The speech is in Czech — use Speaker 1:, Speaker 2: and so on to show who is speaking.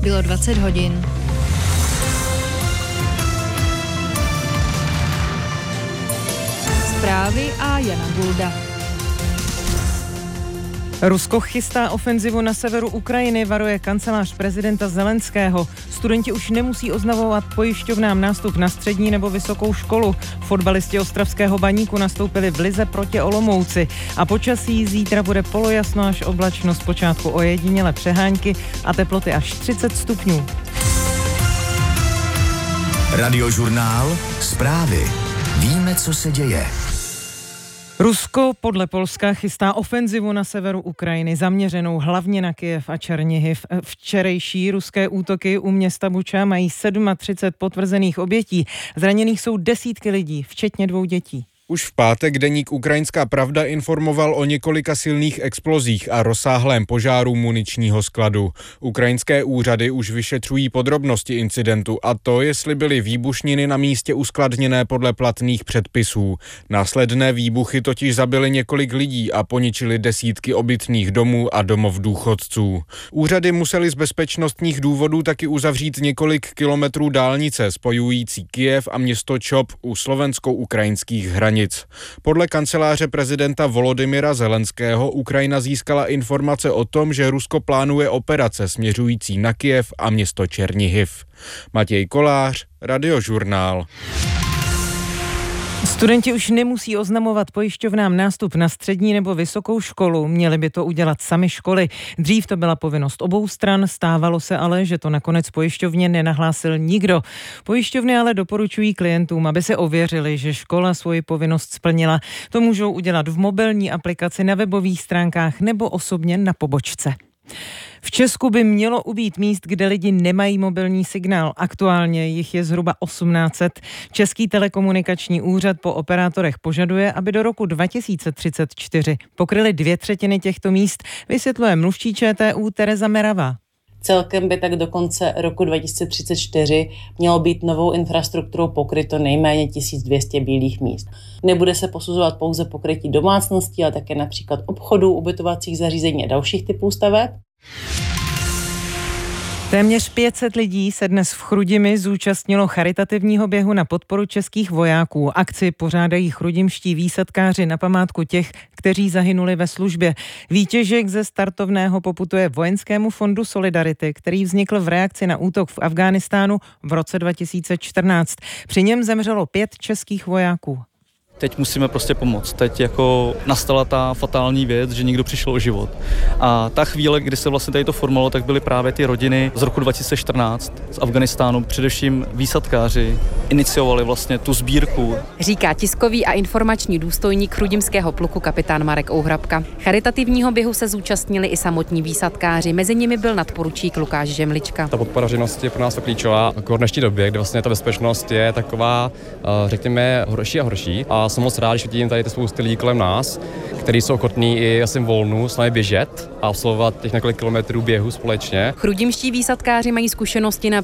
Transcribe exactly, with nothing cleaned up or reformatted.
Speaker 1: Bylo dvacet hodin. Zprávy a Jana Gulda.
Speaker 2: Rusko chystá ofenzivu na severu Ukrajiny, varuje kancelář prezidenta Zelenského. Studenti už nemusí oznamovat pojišťovnám nástup na střední nebo vysokou školu. Fotbalisti ostravského Baníku nastoupili v lize proti Olomouci. A počasí zítra bude polojasno až oblačno, zpočátku ojedinělé přehánky a teploty až třicet stupňů.
Speaker 3: Radiožurnál Zprávy. Víme, co se děje.
Speaker 2: Rusko podle Polska chystá ofenzivu na severu Ukrajiny, zaměřenou hlavně na Kyjev a Černihiv. Včerejší ruské útoky u města Buča mají třicet sedm potvrzených obětí. Zraněných jsou desítky lidí, včetně dvou dětí.
Speaker 4: Už v pátek deník Ukrajinská pravda informoval o několika silných explozích a rozsáhlém požáru muničního skladu. Ukrajinské úřady už vyšetřují podrobnosti incidentu a to, jestli byly výbušniny na místě uskladněné podle platných předpisů. Následné výbuchy totiž zabily několik lidí a poničily desítky obytných domů a domov důchodců. Úřady musely z bezpečnostních důvodů taky uzavřít několik kilometrů dálnice spojující Kyjev a město Čop u slovensko-ukrajinských hranic. Podle kanceláře prezidenta Volodymyra Zelenského Ukrajina získala informace o tom, že Rusko plánuje operace směřující na Kyjev a město Černihiv. Matěj Kolář, Radiožurnál.
Speaker 2: Studenti už nemusí oznamovat pojišťovnám nástup na střední nebo vysokou školu. Měly by to udělat sami školy. Dřív to byla povinnost obou stran, stávalo se ale, že to nakonec pojišťovně nenahlásil nikdo. Pojišťovny ale doporučují klientům, aby se ověřili, že škola svoji povinnost splnila. To můžou udělat v mobilní aplikaci, na webových stránkách nebo osobně na pobočce. V Česku by mělo ubýt míst, kde lidi nemají mobilní signál. Aktuálně jich je zhruba osmnáct set. Český telekomunikační úřad po operátorech požaduje, aby do roku dva tisíce třicet čtyři pokryli dvě třetiny těchto míst, vysvětluje mluvčí ČTÚ Tereza Meravá.
Speaker 5: Celkem by tak do konce roku dva tisíce třicet čtyři mělo být novou infrastrukturou pokryto nejméně tisíc dvě stě bílých míst. Nebude se posuzovat pouze pokrytí domácností, ale také například obchodů, ubytovacích zařízení a dalších typů staveb.
Speaker 2: Téměř pět set lidí se dnes v Chrudimi zúčastnilo charitativního běhu na podporu českých vojáků. Akci pořádají chrudimští výsadkáři na památku těch, kteří zahynuli ve službě. Výtěžek ze startovného poputuje Vojenskému fondu Solidarity, který vznikl v reakci na útok v Afghánistánu v roce dva tisíce čtrnáct. Při něm zemřelo pět českých vojáků.
Speaker 6: Teď musíme prostě pomoct. Teď jako nastala ta fatální věc, že někdo přišel o život. A ta chvíle, kdy se vlastně tady to formovalo, tak byly právě ty rodiny z roku dva tisíce čtrnáct z Afghánistánu, především výsadkáři, iniciovali vlastně tu sbírku.
Speaker 7: Říká tiskový a informační důstojník chrudimského pluku kapitán Marek Ouhrabka. Charitativního běhu se zúčastnili i samotní výsadkáři, mezi nimi byl nadporučík Lukáš Žemlička.
Speaker 8: Ta podpora veřejnosti je pro nás klíčová v dnešní době, kdy vlastně ta bezpečnost je taková, řekněme, horší a horší. A jsem moc rád, že vidím tady ty spousty lidí kolem nás, kteří jsou ochotní i asi volnu s námi běžet a absolvovat těch několik kilometrů běhu společně.
Speaker 7: Chrudimští výsadkáři mají zkušenosti na